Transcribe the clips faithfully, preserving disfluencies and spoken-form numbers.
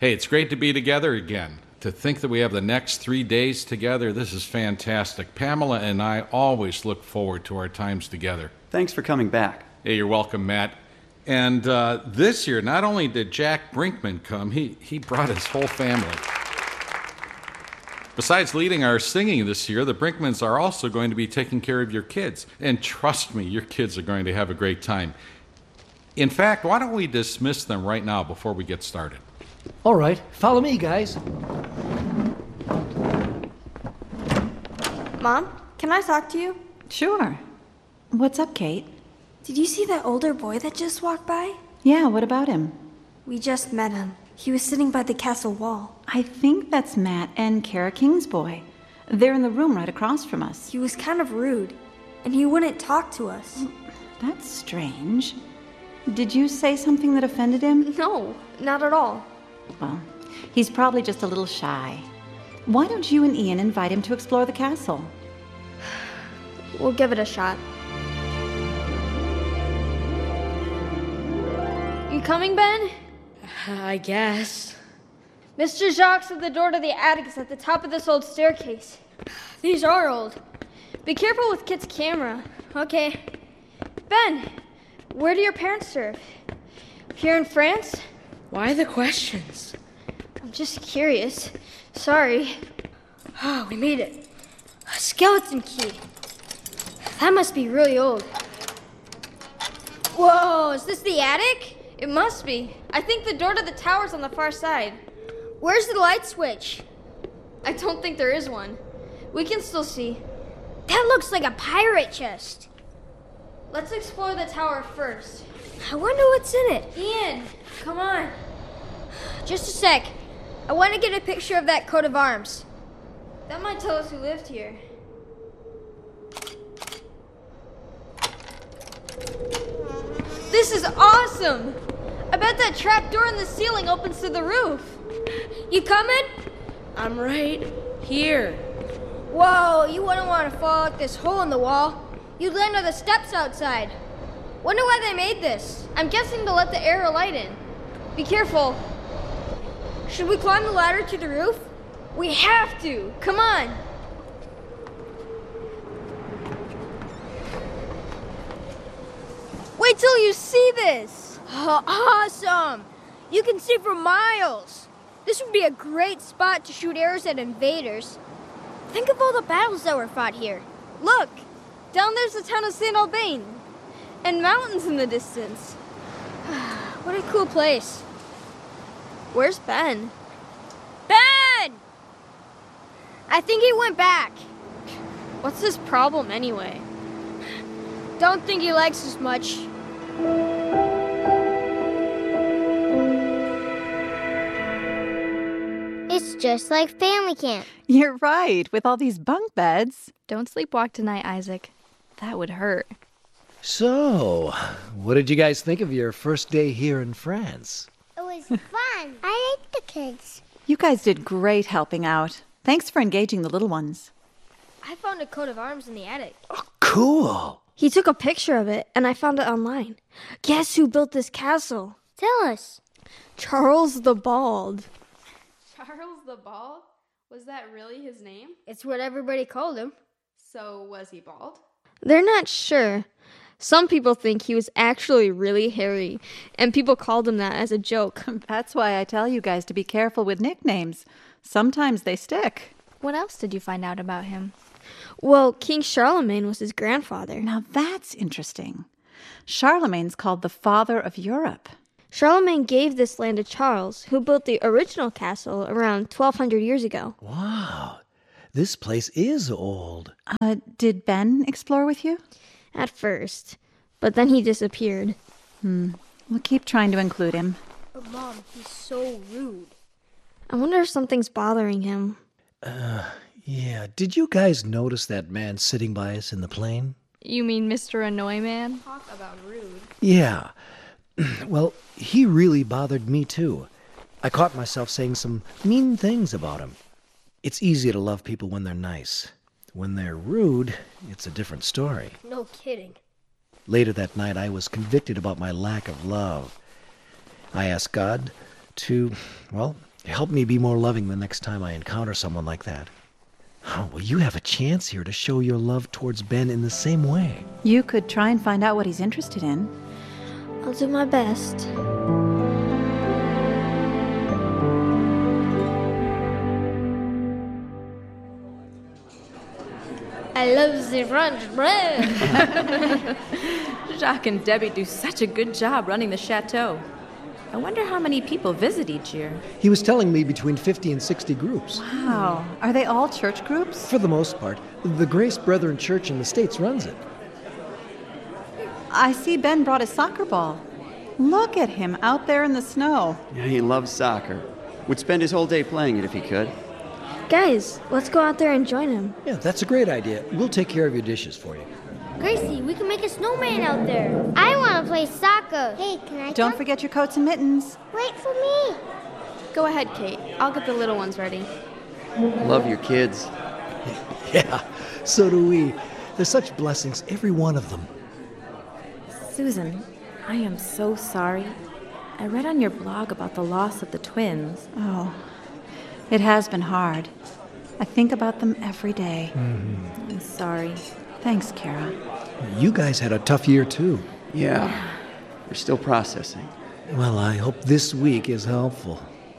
Hey, it's great to be together again. To think that we have the next three days together, this is fantastic. Pamela and I always look forward to our times together. Thanks for coming back. Hey, you're welcome, Matt. And uh, this year, not only did Jack Brinkman come, he, he brought his whole family. Besides leading our singing this year, the Brinkmans are also going to be taking care of your kids. And trust me, your kids are going to have a great time. In fact, why don't we dismiss them right now before we get started? All right, follow me, guys. Mom, can I talk to you? Sure. What's up, Kate? Did you see that older boy that just walked by? Yeah, what about him? We just met him. He was sitting by the castle wall. I think that's Matt and Kara King's boy. They're in the room right across from us. He was kind of rude, and he wouldn't talk to us. That's strange. Did you say something that offended him? No, not at all. Well, he's probably just a little shy. Why don't you and Ian invite him to explore the castle? We'll give it a shot. You coming, Ben? I guess. Mister Jacques said the door to the attic is at the top of this old staircase. These are old. Be careful with Kit's camera. Okay. Ben, where do your parents serve? Here in France? Why the questions? I'm just curious. Sorry. Oh, we made it. A skeleton key. That must be really old. Whoa, is this the attic? It must be. I think the door to the tower's on the far side. Where's the light switch? I don't think there is one. We can still see. That looks like a pirate chest. Let's explore the tower first. I wonder what's in it. Ian, come on. Just a sec. I want to get a picture of that coat of arms. That might tell us who lived here. This is awesome! I bet that trap door in the ceiling opens to the roof. You coming? I'm right here. Whoa, you wouldn't want to fall like this hole in the wall. You'd land on the steps outside. Wonder why they made this. I'm guessing to let the air light in. Be careful. Should we climb the ladder to the roof? We have to. Come on. Wait till you see this. Oh, awesome. You can see for miles. This would be a great spot to shoot arrows at invaders. Think of all the battles that were fought here. Look, down there's the town of Saint Albin, and mountains in the distance. What a cool place. Where's Ben? Ben! I think he went back. What's his problem anyway? Don't think he likes us much. It's just like family camp. You're right, with all these bunk beds. Don't sleepwalk tonight, Isaac. That would hurt. So, what did you guys think of your first day here in France? It was fun. I like the kids. You guys did great helping out. Thanks for engaging the little ones. I found a coat of arms in the attic. Oh, cool. He took a picture of it, and I found it online. Guess who built this castle? Tell us. Charles the Bald. Charles the Bald? Was that really his name? It's what everybody called him. So, was he bald? They're not sure. Some people think he was actually really hairy, and people called him that as a joke. That's why I tell you guys to be careful with nicknames. Sometimes they stick. What else did you find out about him? Well, King Charlemagne was his grandfather. Now that's interesting. Charlemagne's called the father of Europe. Charlemagne gave this land to Charles, who built the original castle around twelve hundred years ago. Wow, this place is old. Uh, did Ben explore with you? At first, but then he disappeared. Hmm. We'll keep trying to include him. But Mom, he's so rude. I wonder if something's bothering him. Uh, yeah. Did you guys notice that man sitting by us in the plane? You mean Mister Annoy Man? Talk about rude. Yeah. Well, he really bothered me too. I caught myself saying some mean things about him. It's easy to love people when they're nice. When they're rude, it's a different story. No kidding. Later that night, I was convicted about my lack of love. I asked God to, well, Help me be more loving the next time I encounter someone like that. Oh, well, you have a chance here to show your love towards Ben in the same way. You could try and find out what he's interested in. I'll do my best. I love the French bread. Jacques and Debbie do such a good job running the chateau. I wonder how many people visit each year. He was telling me between fifty and sixty groups. Wow. Are they all church groups? For the most part. The Grace Brethren Church in the States runs it. I see Ben brought his soccer ball. Look at him out there in the snow. Yeah, he loves soccer. Would spend his whole day playing it if he could. Guys, let's go out there and join him. Yeah, that's a great idea. We'll take care of your dishes for you. Gracie, we can make a snowman out there. I want to play soccer. Hey, can I Don't come? forget your coats and mittens. Wait for me. Go ahead, Kate. I'll get the little ones ready. Love your kids. Yeah, so do we. They're such blessings, every one of them. Susan, I am so sorry. I read on your blog about the loss of the twins. Oh, it has been hard. I think about them every day. Mm-hmm. I'm sorry. Thanks, Kara. You guys had a tough year, too. Yeah, we're still processing. Well, I hope this week is helpful.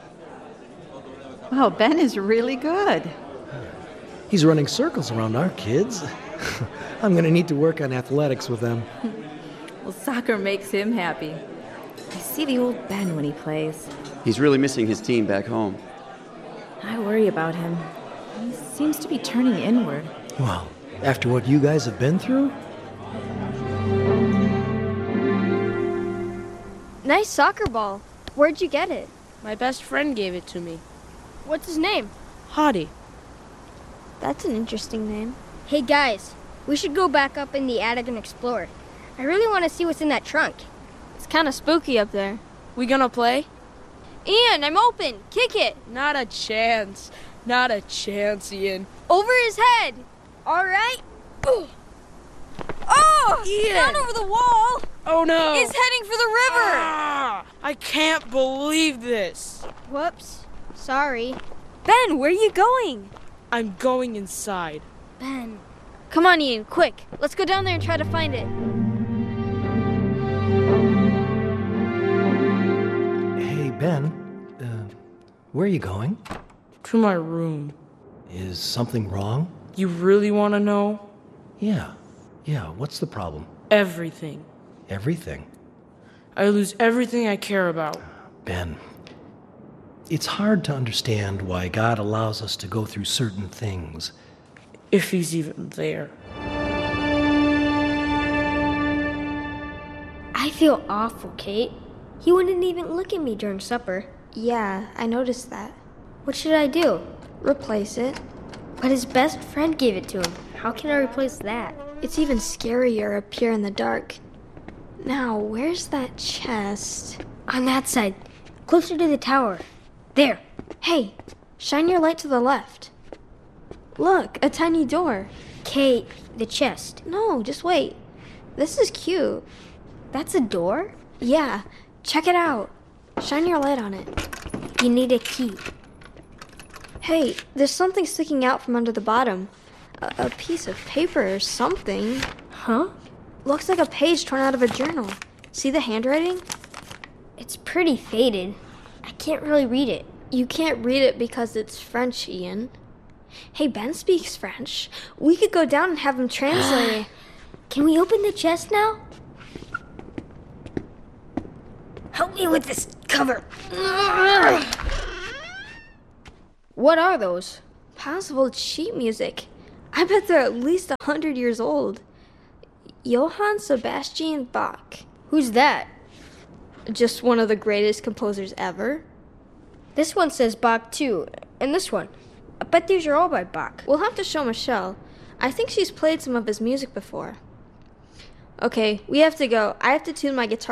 Wow, Ben is really good. He's running circles around our kids. I'm going to need to work on athletics with them. Well, soccer makes him happy. I see the old Ben when he plays. He's really missing his team back home. I worry about him. He seems to be turning inward. Well, after what you guys have been through? Nice soccer ball. Where'd you get it? My best friend gave it to me. What's his name? Hottie. That's an interesting name. Hey guys, we should go back up in the attic and explore. I really want to see what's in that trunk. It's kind of spooky up there. We gonna play? Ian, I'm open. Kick it. Not a chance. Not a chance, Ian. Over his head. All right. Ooh. Oh! Ian! Down over the wall. Oh no! It's heading for the river. Ah, I can't believe this. Whoops. Sorry. Ben, where are you going? I'm going inside. Ben. Come on, Ian, quick. Let's go down there and try to find it. Hey, Ben. Uh, where are you going? To my room. Is something wrong? You really want to know? Yeah. Yeah, what's the problem? Everything. Everything. I lose everything I care about. Ben, it's hard to understand why God allows us to go through certain things. If he's even there. I feel awful, Kate. He wouldn't even look at me during supper. Yeah, I noticed that. What should I do? Replace it. But his best friend gave it to him. How can I replace that? It's even scarier up here in the dark. Now, where's that chest? On that side, closer to the tower. There. Hey, shine your light to the left. Look, a tiny door. Kate, the chest. No, just wait. This is cute. That's a door? Yeah, check it out. Shine your light on it. You need a key. Hey, there's something sticking out from under the bottom. A, a piece of paper or something. Huh? Looks like a page torn out of a journal. See the handwriting? It's pretty faded. I can't really read it. You can't read it because it's French, Ian. Hey, Ben speaks French. We could go down and have him translate it. Can we open the chest now? Help me with this cover. What are those? Piles of old sheet music. I bet they're at least a hundred years old. Johann Sebastian Bach. Who's that? Just one of the greatest composers ever. This one says Bach too, and this one. I bet these are all by Bach. We'll have to show Michelle. I think she's played some of his music before. Okay, we have to go. I have to tune my guitar.